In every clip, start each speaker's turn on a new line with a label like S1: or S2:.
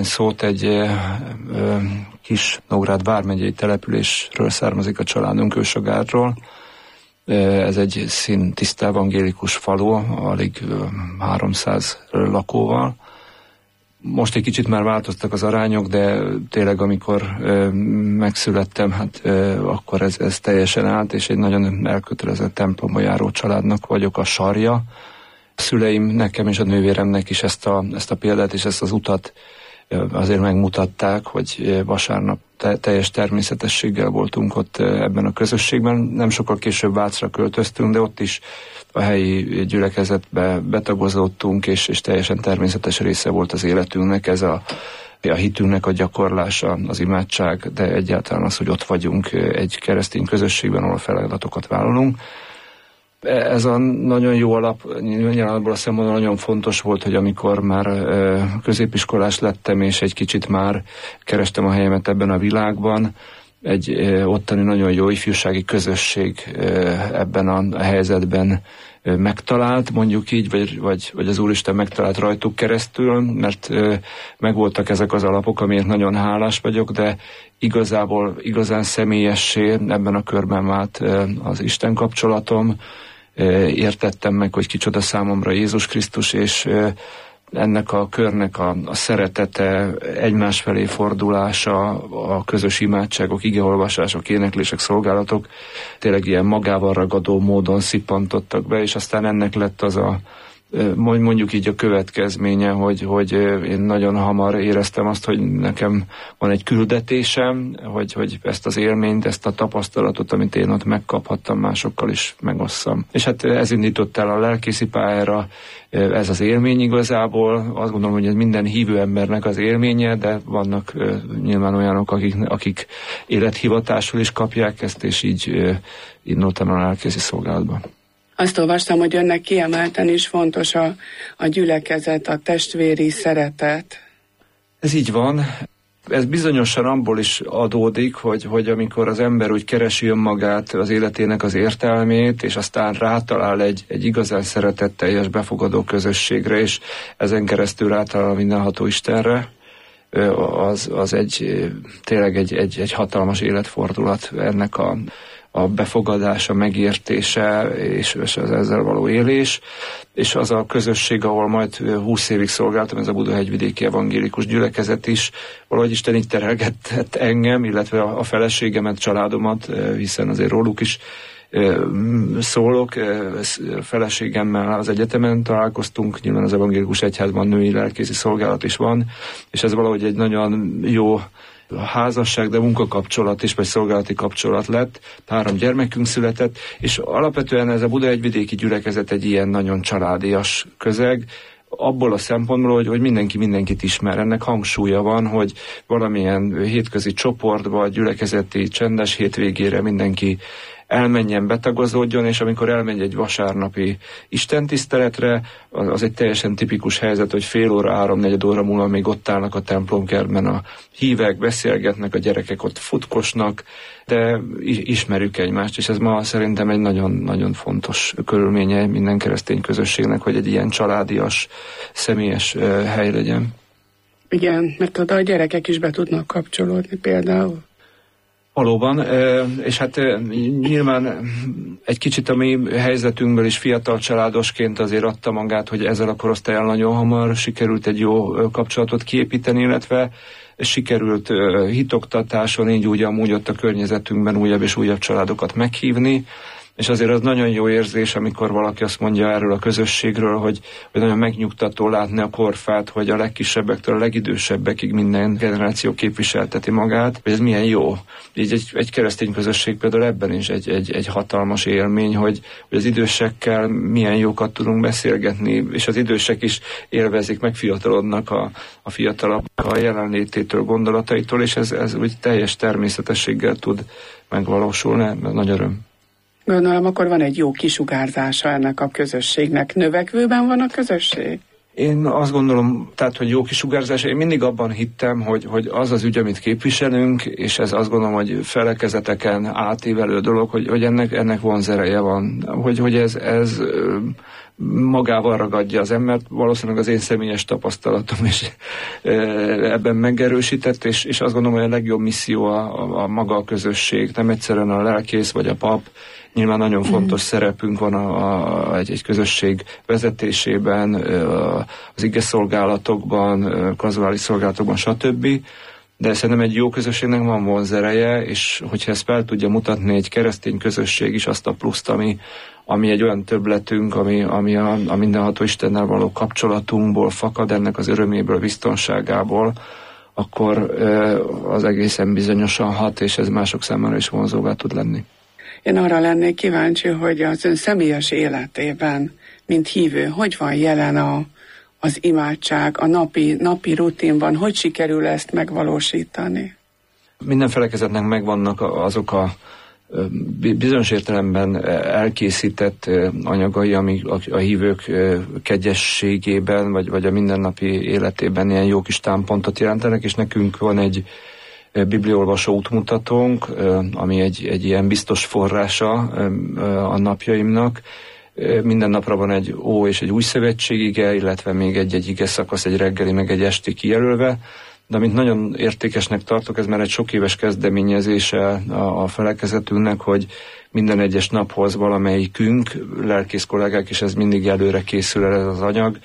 S1: szót, egy kis Nógrád vármegyei településről származik a családunk, Ősagárról. Ez egy színtiszta evangélikus falu, alig 300 lakóval. Most egy kicsit már változtak az arányok, de tényleg amikor megszülettem, akkor ez teljesen állt, és egy nagyon elkötelezett templomba járó családnak vagyok a sarja. A szüleim, nekem és a nővéremnek is ezt a példát és ezt az utat azért megmutatták, hogy vasárnap teljes természetességgel voltunk ott ebben a közösségben. Nem sokkal később Vácra költöztünk, de ott is a helyi gyülekezetbe betagozódtunk, és teljesen természetes része volt az életünknek ez a hitünknek a gyakorlása, az imádság, de egyáltalán az, hogy ott vagyunk egy keresztény közösségben, ahol feladatokat vállalunk. Ez a nagyon jó alap, nyilván abból a szempontból nagyon fontos volt, hogy amikor már középiskolás lettem, és egy kicsit már kerestem a helyemet ebben a világban, egy ottani nagyon jó ifjúsági közösség ebben a helyzetben megtalált, mondjuk így, vagy az Úristen megtalált rajtuk keresztül, mert megvoltak ezek az alapok, amiért nagyon hálás vagyok, de igazán személyessé ebben a körben vált az Isten kapcsolatom. Értettem meg, hogy kicsoda számomra Jézus Krisztus, és ennek a körnek a szeretete, egymás felé fordulása, a közös imádságok, igeolvasások, éneklések, szolgálatok tényleg ilyen magával ragadó módon szippantottak be, és aztán ennek lett az mondjuk így a következménye, hogy én nagyon hamar éreztem azt, hogy nekem van egy küldetésem, hogy ezt az élményt, ezt a tapasztalatot, amit én ott megkaphattam, másokkal is megosszam. És hát ez indított el a lelkészi pályára, ez az élmény igazából. Azt gondolom, hogy ez minden hívő embernek az élménye, de vannak nyilván olyanok, akik élethivatásul is kapják ezt, és így indultam a lelkészi szolgálatba.
S2: Azt olvastam, hogy önnek kiemelten is fontos a gyülekezet, a testvéri szeretet.
S1: Ez így van. Ez bizonyosan abból is adódik, hogy amikor az ember úgy keresi önmagát, az életének az értelmét, és aztán rátalál egy igazán szeretetteljes, befogadó közösségre, és ezen keresztül rátalál a mindenható Istenre, az tényleg egy hatalmas életfordulat ennek a befogadása, megértése és az ezzel való élés, és az a közösség, ahol majd 20 évig szolgáltam, ez a Budahegyvidéki Evangélikus Gyülekezet is, valahogy Isten így terelgetett engem, illetve a feleségemet, családomat, hiszen azért róluk is szólok. Feleségemmel az egyetemen találkoztunk, nyilván az Evangélikus Egyházban női lelkészi szolgálat is van, és ez valahogy egy nagyon jó házasság, de munkakapcsolat is, vagy szolgálati kapcsolat lett. 3 gyermekünk született, és alapvetően ez a Budahegyvidéki Gyülekezet egy ilyen nagyon családias közeg, abból a szempontból, hogy mindenki mindenkit ismer. Ennek hangsúlya van, hogy valamilyen hétközi csoportba, gyülekezeti csendes hétvégére mindenki elmenjen, betagozódjon, és amikor elmegy egy vasárnapi istentiszteletre, az egy teljesen tipikus helyzet, hogy fél óra, 3-4 óra múlva még ott állnak a templomkertben a hívek, beszélgetnek, a gyerekek ott futkosnak, de ismerjük egymást, és ez ma szerintem egy nagyon-nagyon fontos körülménye minden keresztény közösségnek, hogy egy ilyen családias, személyes hely legyen.
S2: Igen, mert oda a gyerekek is be tudnak kapcsolódni például.
S1: Valóban, és hát nyilván egy kicsit a mi helyzetünkből is fiatal családosként azért adta magát, hogy ezzel a korosztállyal nagyon hamar sikerült egy jó kapcsolatot kiépíteni, illetve sikerült hitoktatáson, így úgy amúgy ott a környezetünkben újabb és újabb családokat meghívni, és azért az nagyon jó érzés, amikor valaki azt mondja erről a közösségről, hogy nagyon megnyugtató látni a korfát, hogy a legkisebbektől a legidősebbekig minden generáció képviselteti magát, hogy ez milyen jó. Így egy keresztény közösség például ebben is egy hatalmas élmény, hogy az idősekkel milyen jókat tudunk beszélgetni, és az idősek is élvezik, megfiatalodnak a fiatalabb a jelenlététől, gondolataitól, és ez úgy teljes természetességgel tud megvalósulni, nagy öröm.
S2: Gondolom, akkor van egy jó kisugárzása ennek a közösségnek. Növekvőben van a közösség?
S1: Én azt gondolom, tehát, hogy jó kisugárzása. Én mindig abban hittem, hogy az az ügy, amit képviselünk, és ez azt gondolom, hogy felekezeteken átívelő dolog, hogy ennek vonzereje van. Hogy ez magával ragadja az embert. Valószínűleg az én személyes tapasztalatom is ebben megerősített, és azt gondolom, hogy a legjobb misszió a maga a közösség, nem egyszerűen a lelkész vagy a pap. Nyilván nagyon fontos szerepünk van egy közösség vezetésében, az igeszolgálatokban, kazuális szolgálatokban, stb. De szerintem egy jó közösségnek van vonzereje, és hogyha ezt fel tudja mutatni egy keresztény közösség is, azt a pluszt, ami egy olyan többletünk, ami a mindenható Istennel való kapcsolatunkból fakad, ennek az öröméből, biztonságából, akkor az egészen bizonyosan hat, és ez mások számára is vonzóvá tud lenni.
S2: Én arra lennék kíváncsi, hogy az ön személyes életében, mint hívő, hogy van jelen az imádság, a napi rutinban, hogy sikerül ezt megvalósítani?
S1: Minden felekezetnek megvannak azok a bizonyos értelemben elkészített anyagai, amik a hívők kegyességében, vagy a mindennapi életében ilyen jó kis támpontot jelentenek, és nekünk van egy bibliaolvasó útmutatónk, ami egy ilyen biztos forrása a napjaimnak. Minden napra van egy és egy új szövetségige, illetve még egy ige szakasz, egy reggeli, meg egy esti kijelölve. De amit nagyon értékesnek tartok, ez már egy sok éves kezdeményezése a felekezetünknek, hogy minden egyes naphoz valamelyikünk, lelkész kollégák, és ez mindig előre készül el ez az anyag,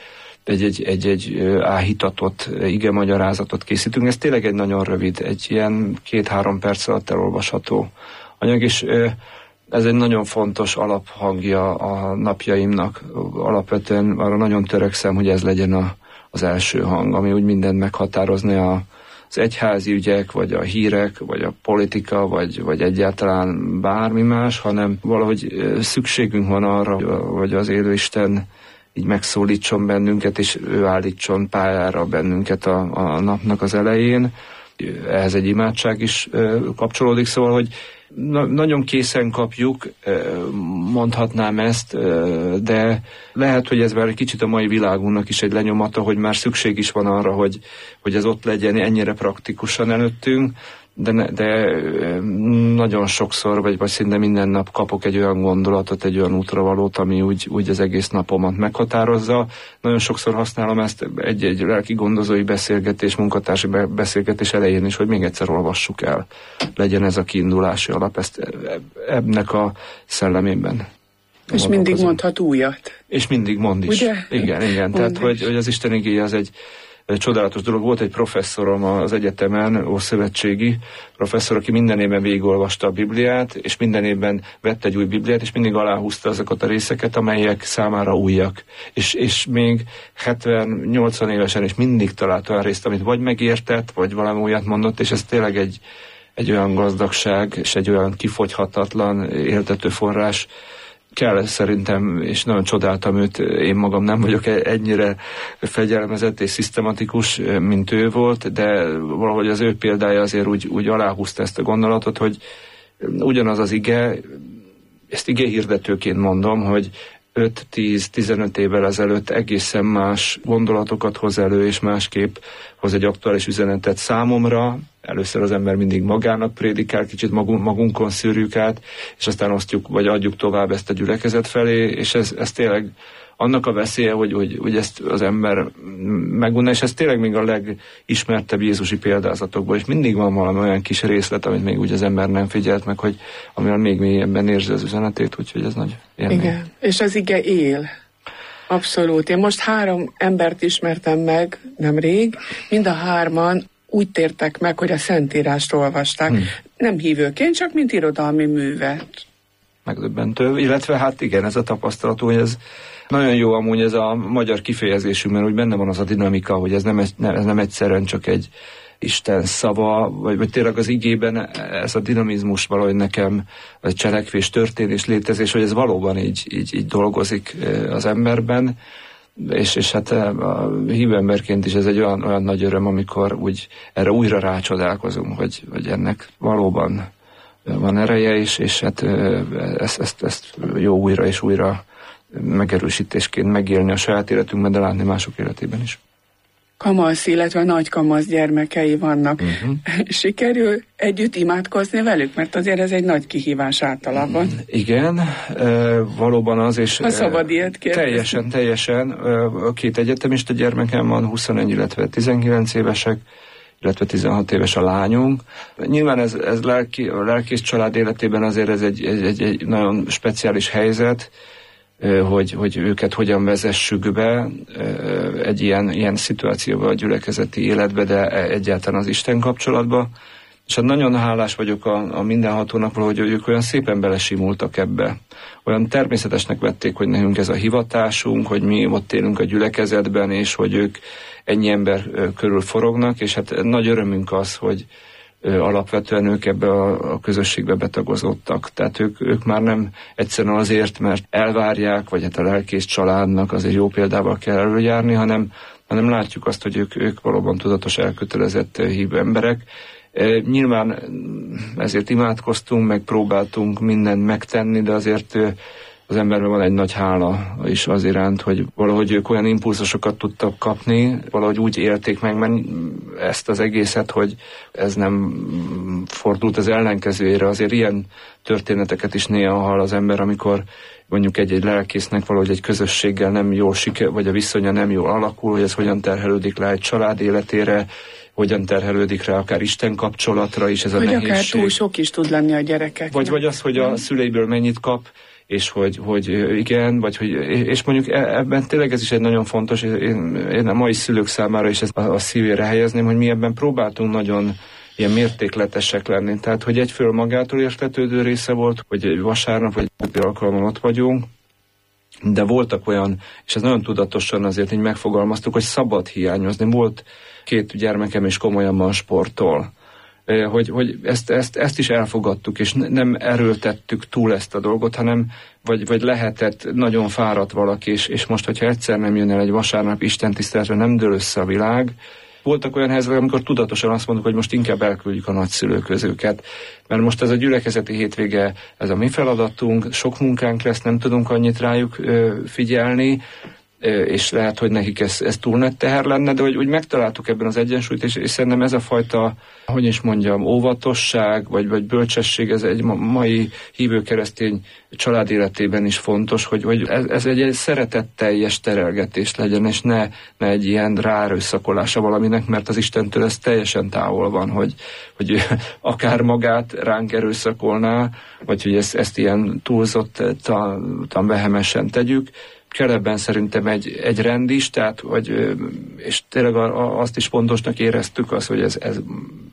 S1: egy áhítatott ige magyarázatot készítünk. Ez tényleg egy nagyon rövid, egy ilyen 2-3 perc alatt elolvasható anyag, és ez egy nagyon fontos alaphangja a napjaimnak. Alapvetően arra nagyon törekszem, hogy ez legyen az első hang, ami úgy mindent meghatározna, az egyházi ügyek, vagy a hírek, vagy a politika, vagy egyáltalán bármi más, hanem valahogy szükségünk van arra, hogy az élő Isten így megszólítson bennünket, és ő állítson pályára bennünket a napnak az elején. Ehhez egy imádság is kapcsolódik, szóval, hogy nagyon készen kapjuk, mondhatnám ezt, de lehet, hogy ez már egy kicsit a mai világunknak is egy lenyomata, hogy már szükség is van arra, hogy ez ott legyen ennyire praktikusan előttünk, de nagyon sokszor, vagy szinte minden nap kapok egy olyan gondolatot, egy olyan útravalót, ami úgy az egész napomat meghatározza. Nagyon sokszor használom ezt egy lelki gondozói beszélgetés, munkatársi beszélgetés elején is, hogy még egyszer olvassuk el. Legyen ez a kiindulási alap, ezt ennek a szellemében.
S2: És mindig mondhat újat.
S1: És mindig mond is.
S2: Ugye?
S1: Igen. Tehát, hogy az Isten igéje az egy csodálatos dolog. Volt egy professzorom az egyetemen, ószövetségi professzor, aki minden évben végigolvasta a Bibliát, és minden évben vett egy új Bibliát, és mindig aláhúzta azokat a részeket, amelyek számára újak. És még 70-80 évesen is mindig talált olyan részt, amit vagy megértett, vagy valami újat mondott, és ez tényleg egy olyan gazdagság, és egy olyan kifogyhatatlan éltető forrás, kell szerintem, és nagyon csodáltam őt, én magam nem vagyok ennyire fegyelmezett és szisztematikus, mint ő volt, de valahogy az ő példája azért úgy aláhúzta ezt a gondolatot, hogy ugyanaz az ige, ezt igéhirdetőként mondom, hogy 5-10-15 évvel ezelőtt egészen más gondolatokat hoz elő, és másképp hoz egy aktuális üzenetet számomra. Először az ember mindig magának prédikál, kicsit magunkon szűrjük át, és aztán osztjuk, vagy adjuk tovább ezt a gyülekezet felé, és ez tényleg annak a veszélye, hogy ezt az ember megunná, és ez tényleg még a legismertebb jézusi példázatokból, és mindig van valami olyan kis részlet, amit még úgy az ember nem figyelt meg, hogy amivel még mélyebben érzi az üzenetét, úgyhogy ez nagy élmény. Igen,
S2: és az ige él. Abszolút. Én most 3 embert ismertem meg nemrég, mind a 3-an úgy tértek meg, hogy a Szentírást olvasták. Nem hívőként, csak mint irodalmi művet.
S1: Megdöbbentő, illetve hát igen, ez a tapasztalat, hogy ez nagyon jó amúgy ez a magyar kifejezésünk, mert úgy benne van az a dinamika, hogy ez nem egyszerűen csak egy Isten szava, vagy tényleg az igében ez a dinamizmus valahogy nekem, vagy cselekvés, történés, létezés, hogy ez valóban így dolgozik az emberben, és hát a hívő emberként is ez egy olyan nagy öröm, amikor úgy erre újra rácsodálkozunk, hogy ennek valóban van ereje is, és hát ezt jó újra és újra megerősítésként megélni a saját életünkben, de látni mások életében is.
S2: kamasz, illetve nagy kamasz gyermekei vannak. Sikerül együtt imádkozni velük? Mert azért ez egy nagy kihívás általában.
S1: Igen, valóban az, és
S2: ha szabad ilyet
S1: kérdezni. Teljesen. Két egyetemista gyermekem van, 21, illetve 19 évesek, illetve 16 éves a lányunk. Nyilván ez a lelkész család életében azért ez egy nagyon speciális helyzet, hogy őket hogyan vezessük be egy ilyen szituációba a gyülekezeti életbe, de egyáltalán az Isten kapcsolatba. És hát nagyon hálás vagyok a mindenhatónak, hogy ők olyan szépen belesimultak ebbe. Olyan természetesnek vették, hogy nekünk ez a hivatásunk, hogy mi ott élünk a gyülekezetben, és hogy ők ennyi ember körül forognak, és hát nagy örömünk az, hogy alapvetően ők ebbe a közösségbe betagozottak. Tehát ők már nem egyszerűen azért, mert elvárják, vagy hát a lelkész családnak azért jó példával kell előjárni, hanem látjuk azt, hogy ők valóban tudatos, elkötelezett hívő emberek. Nyilván ezért imádkoztunk, meg próbáltunk mindent megtenni, de azért az emberben van egy nagy hála is az iránt, hogy valahogy ők olyan impulzusokat tudtak kapni, valahogy úgy élték meg ezt az egészet, hogy ez nem fordult az ellenkezőjére. Azért ilyen történeteket is néha hall az ember, amikor mondjuk egy lelkésznek valahogy egy közösséggel nem jól vagy a viszonya nem jól alakul, hogy ez hogyan terhelődik le egy család életére, hogyan terhelődik rá akár Isten kapcsolatra is ez a nehézség.
S2: Vagy akár túl sok is tud lenni a gyerekeknek.
S1: Vagy az, hogy a szüleiből mennyit kap, és hogy igen, vagy hogy, és mondjuk ebben tényleg ez is egy nagyon fontos, én a mai szülők számára is ezt a szívére helyezném, hogy mi ebben próbáltunk nagyon ilyen mértékletesek lenni. Tehát, hogy egyfelől magától értetődő része volt, hogy egy vasárnap vagy egy alkalommal ott vagyunk, de voltak olyan, és ez nagyon tudatosan azért így megfogalmaztuk, hogy szabad hiányozni. Volt 2 gyermekem is komolyan sporttól. Hogy ezt is elfogadtuk, és nem erőltettük túl ezt a dolgot, hanem vagy lehetett nagyon fáradt valaki, és most, hogyha egyszer nem jön el egy vasárnap istentiszteletre, nem dől össze a világ. Voltak olyan helyzetek, amikor tudatosan azt mondtuk, hogy most inkább elküldjük a nagyszülőkhöz őket, mert most ez a gyülekezeti hétvége, ez a mi feladatunk, sok munkánk lesz, nem tudunk annyit rájuk figyelni, és lehet, hogy nekik ez túl nagy teher lenne, de hogy úgy megtaláltuk ebben az egyensúlyt, és szerintem ez a fajta, hogy is mondjam, óvatosság, vagy bölcsesség, ez egy mai hívő keresztény család életében is fontos, hogy ez egy szeretetteljes terelgetés legyen, és ne egy ilyen ráerőszakolása valaminek, mert az Istentől ez teljesen távol van, hogy akár magát ránk erőszakolná, vagy hogy ezt ilyen túlzottan vehemesen tegyük. Kell ebben szerintem egy rend is, tehát, és tényleg azt is fontosnak éreztük az, hogy ez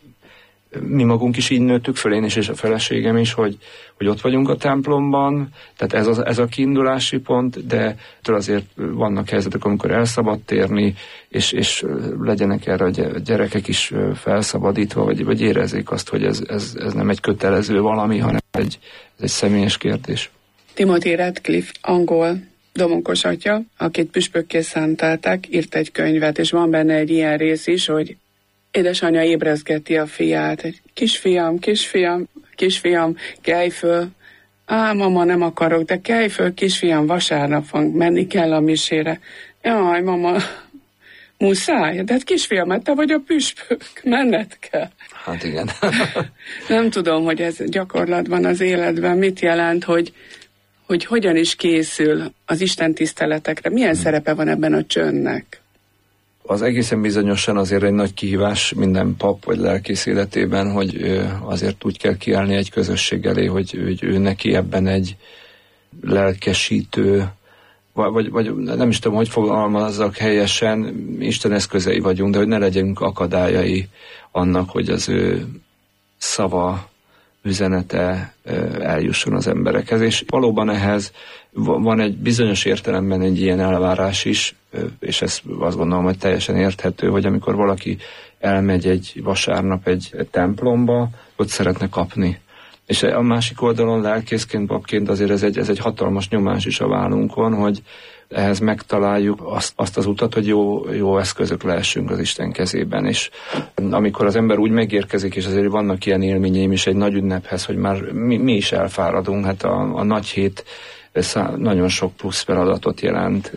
S1: mi magunk is így nőttük föl, én is és a feleségem is, hogy ott vagyunk a templomban, tehát ez a kiindulási pont, de azért vannak helyzetek, amikor el szabad térni, és legyenek erre a gyerekek is felszabadítva, vagy érezzék azt, hogy ez nem egy kötelező valami, hanem ez egy személyes kérdés.
S2: Timothy Radcliffe, angol domonkos atya, akit püspökké szántálták, írt egy könyvet, és van benne egy ilyen rész is, hogy édesanyja ébrezgeti a fiát, egy kisfiam, kelj föl. Mama, nem akarok, de kelj föl, kisfiam, vasárnap van, menni kell a misére. Jaj, mama, muszáj, de hát kisfiam, te vagy a püspök, menned kell.
S1: Hát igen.
S2: Nem tudom, hogy ez gyakorlatban az életben mit jelent, hogy hogyan is készül az Isten tiszteletekre. Milyen szerepe van ebben a csöndnek?
S1: Az egészen bizonyosan azért egy nagy kihívás minden pap vagy lelkész életében, hogy azért úgy kell kiállni egy közösség elé, hogy ő neki ebben egy lelkesítő, vagy nem is tudom, hogy fogalmazzak helyesen, Isten eszközei vagyunk, de hogy ne legyünk akadályai annak, hogy az ő szava, üzenete eljusson az emberekhez, és valóban ehhez van egy bizonyos értelemben egy ilyen elvárás is, és ez azt gondolom, hogy teljesen érthető, hogy amikor valaki elmegy egy vasárnap egy templomba, ott szeretne kapni. És a másik oldalon lelkészként, papként azért ez egy hatalmas nyomás is a vállunkon, hogy ehhez megtaláljuk azt az utat, hogy jó eszközök lehessünk az Isten kezében. És amikor az ember úgy megérkezik, és azért vannak ilyen élményeim is egy nagy ünnephez, hogy már mi is elfáradunk, hát a nagy hét nagyon sok plusz feladatot jelent,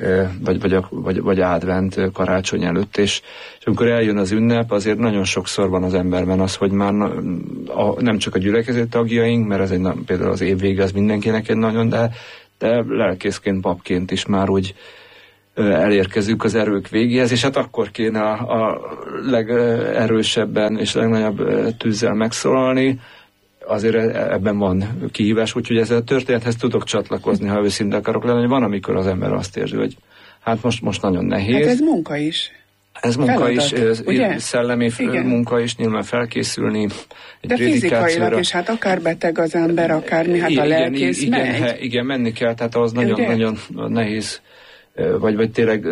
S1: vagy advent karácsony előtt, és amikor eljön az ünnep, azért nagyon sokszor van az emberben az, hogy már nem csak a gyülekezet tagjaink, mert ez például az évvége az mindenkinek egy nagyon, de lelkészként, papként is már úgy elérkezünk az erők végéhez, és hát akkor kéne a legerősebben és legnagyobb tűzzel megszólalni. Azért ebben van kihívás, úgyhogy ezzel a történethez tudok csatlakozni, ha őszinte akarok lenni, hogy van, amikor az ember azt érzi, hogy hát most nagyon nehéz.
S2: Hát ez munka is.
S1: Ez munka is, szellemi munka is, nyilván felkészülni egy
S2: de fizikailag is, hát akár beteg az ember, akármi, hát a lelkész megy.
S1: Igen, menni kell, tehát az nagyon nehéz, vagy tényleg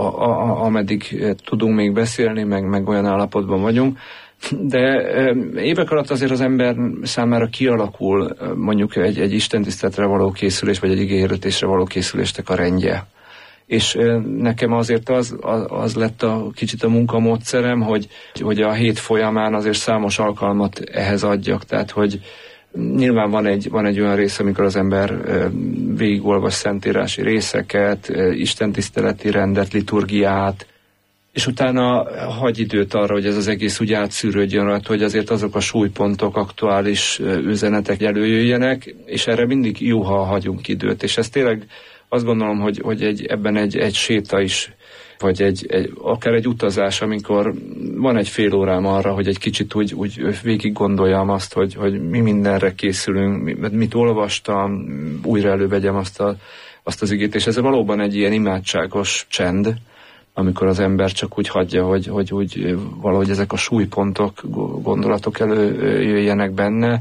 S1: ameddig tudunk még beszélni, meg olyan állapotban vagyunk. De évek alatt azért az ember számára kialakul mondjuk egy istentiszteletre való készülés, vagy egy igéhirdetésre való készülésnek a rendje. És nekem azért az lett kicsit a munkamódszerem, hogy a hét folyamán azért számos alkalmat ehhez adjak. Tehát, hogy nyilván van egy olyan rész, amikor az ember végigolvas szentírási részeket, istentiszteleti rendet, liturgiát, és utána hagy időt arra, hogy ez az egész úgy átszűrődjön rajta, hogy azért azok a súlypontok, aktuális üzenetek előjöjjenek, és erre mindig jó, ha hagyunk időt. És ez tényleg azt gondolom, hogy ebben egy séta is, vagy akár egy utazás, amikor van egy fél órám arra, hogy egy kicsit úgy végig gondoljam azt, hogy mi mindenre készülünk, mit olvastam, újra elővegyem azt az igét, és ez valóban egy ilyen imádságos csend, amikor az ember csak úgy hagyja, hogy úgy valahogy ezek a súlypontok, gondolatok előjöjjenek benne.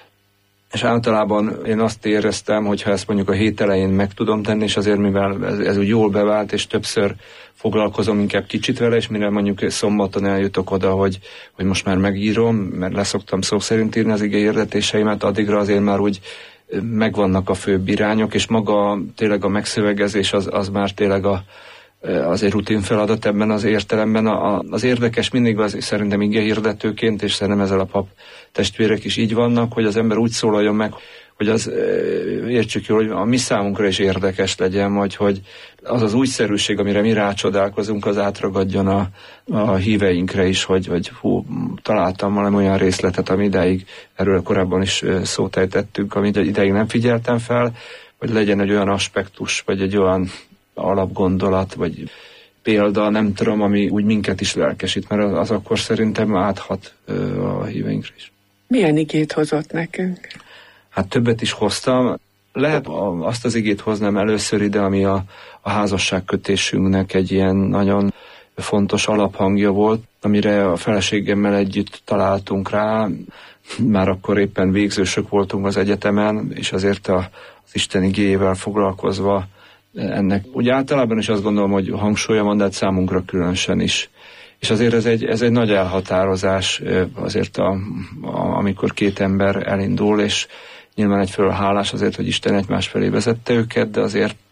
S1: És általában én azt éreztem, hogy ha ezt mondjuk a hét elején meg tudom tenni, és azért mivel ez úgy jól bevált, és többször foglalkozom inkább kicsit vele, és mire mondjuk szombaton eljutok oda, hogy most már megírom, mert leszoktam szó szerint írni az igéhirdetéseimet, addigra azért már úgy megvannak a főbb irányok, és maga tényleg a megszövegezés az már tényleg az egy rutin feladat ebben az értelemben. Az érdekes mindig az, szerintem igehirdetőként, és szerintem ezzel a pap testvérek is így vannak, hogy az ember úgy szólaljon meg, hogy az értsük jól, hogy a mi számunkra is érdekes legyen, hogy az az újszerűség, amire mi rácsodálkozunk, az átragadjon a híveinkre is, hogy hú, találtam valami olyan részletet, ami ideig, erről korábban is szót ejtettünk, amit ideig nem figyeltem fel, hogy legyen egy olyan aspektus, vagy egy olyan alapgondolat, vagy példa, nem tudom, ami úgy minket is lelkesít, mert az akkor szerintem áthat a híveinkre is.
S2: Milyen igét hozott nekünk?
S1: Hát többet is hoztam. Lehet azt az igét hoznám először ide, ami a házasságkötésünknek egy ilyen nagyon fontos alaphangja volt, amire a feleségemmel együtt találtunk rá. Már akkor éppen végzősök voltunk az egyetemen, és azért az Isten igéjével foglalkozva ennek. Úgy általában is azt gondolom, hogy hangsúlya van, de számunkra különösen is. És azért ez egy nagy elhatározás azért, amikor két ember elindul, és nyilván egyfelől hálás azért, hogy Isten egymás felé vezette őket, de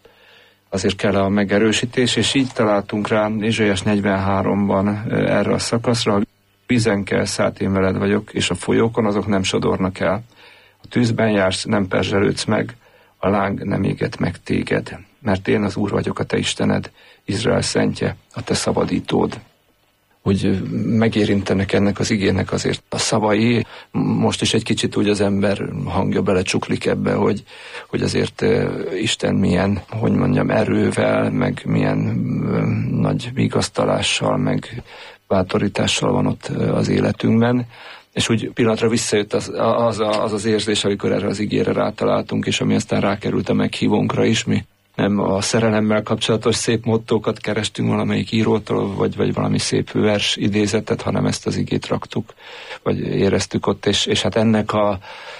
S1: azért kell a megerősítés, és így találtunk rá Ézsaiás 43-ban erre a szakaszra, hogy vízen kell szállt, én veled vagyok, és a folyókon azok nem sodornak el. A tűzben jársz, nem perzselődsz meg, a láng nem éget meg téged, mert én az Úr vagyok, a te Istened, Izrael szentje, a te szabadítód. Hogy megérintenek ennek az igének azért a szavai. Most is egy kicsit úgy az ember hangja belecsuklik ebbe, hogy azért Isten milyen, hogy mondjam, erővel, meg milyen nagy vigasztalással, meg bátorítással van ott az életünkben. És úgy pillanatra visszajött az érzés, amikor erre az igére rátaláltunk, és ami aztán rákerült a meghívónkra is, mi nem a szerelemmel kapcsolatos szép mottókat kerestünk valamelyik írótól, vagy valami szép vers idézetet, hanem ezt az igét raktuk, vagy éreztük ott, és hát ennek a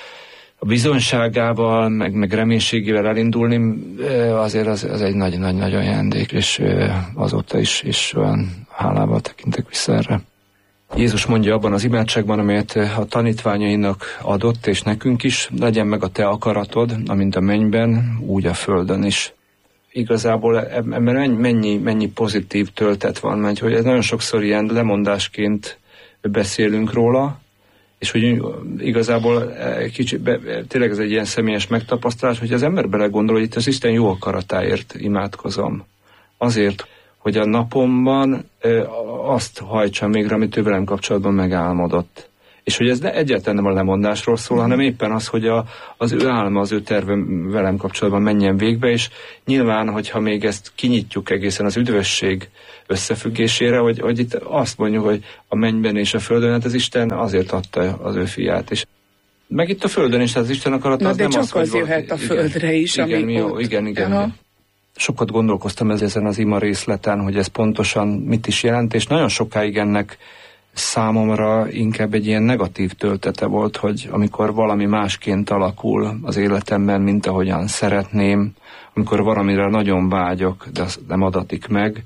S1: bizonyságával, meg reménységével elindulni, azért az egy nagy-nagy ajándék, és azóta is olyan hálával tekintek vissza erre. Jézus mondja abban az imádságban, amelyet a tanítványainak adott, és nekünk is, legyen meg a te akaratod, amint a mennyben, úgy a földön is. Igazából ebben mennyi pozitív töltet van, mert hogy ez nagyon sokszor ilyen lemondásként beszélünk róla, És hogy igazából tényleg ez egy ilyen személyes megtapasztalás, hogy az ember belegondol, hogy itt az Isten jó akaratáért imádkozom. Azért, hogy a napomban azt hajtsam végre, amit ő velem kapcsolatban megálmodott. És hogy ez egyáltalán nem a lemondásról szól, hanem éppen az, hogy az ő álma, az ő terve velem kapcsolatban menjen végbe, és nyilván, hogyha még ezt kinyitjuk egészen az üdvösség összefüggésére, hogy itt azt mondjuk, hogy a mennyben és a földön, hát az Isten azért adta az ő fiát, és meg itt a földön is, az Isten akarata az
S2: de
S1: nem
S2: csak
S1: az, hogy
S2: jöhet a földre is,
S1: igen. Sokat gondolkoztam ezen az ima részleten, hogy ez pontosan mit is jelent, és nagyon sokáig ennek számomra inkább egy ilyen negatív töltete volt, hogy amikor valami másként alakul az életemben, mint ahogyan szeretném, amikor valamire nagyon vágyok, de az nem adatik meg,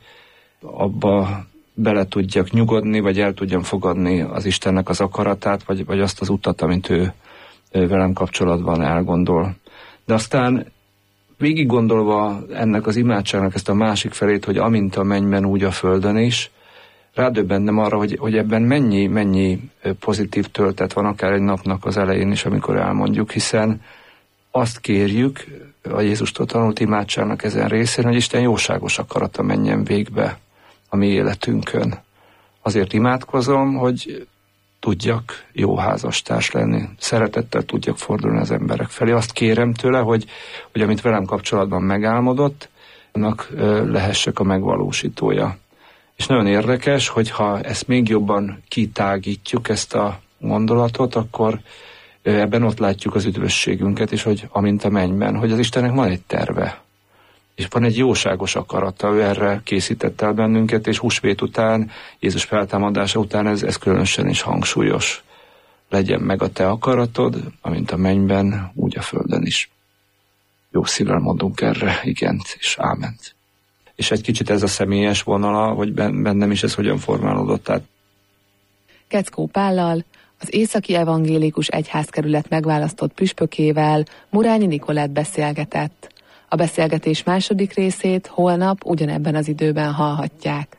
S1: abba bele tudjak nyugodni, vagy el tudjam fogadni az Istennek az akaratát, vagy azt az utat, amit ő velem kapcsolatban elgondol. De aztán végig gondolva ennek az imádságnak ezt a másik felét, hogy amint a mennyben, úgy a földön is, rádöbbentem arra, hogy ebben mennyi pozitív töltet van, akár egy napnak az elején is, amikor elmondjuk, hiszen azt kérjük a Jézustól tanult imádságnak ezen részén, hogy Isten jóságos akarata menjen végbe a mi életünkön. Azért imádkozom, hogy tudjak jó házastárs lenni, szeretettel tudjak fordulni az emberek felé. Azt kérem tőle, hogy amit velem kapcsolatban megálmodott, annak lehessek a megvalósítója. És nagyon érdekes, hogyha ezt még jobban kitágítjuk, ezt a gondolatot, akkor ebben ott látjuk az üdvösségünket, és hogy amint a mennyben, hogy az Istennek van egy terve. És van egy jóságos akarata, ő erre készített el bennünket, és húsvét után, Jézus feltámadása után ez különösen is hangsúlyos. Legyen meg a te akaratod, amint a mennyben, úgy a földön is. Jó szívvel mondunk erre igent és áment. És egy kicsit ez a személyes vonala, hogy bennem is ez hogyan formálódott át.
S3: Keckó Pállal, az Északi Evangélikus Egyházkerület megválasztott püspökével, Murányi Nikolett beszélgetett. A beszélgetés második részét holnap ugyanebben az időben hallhatják.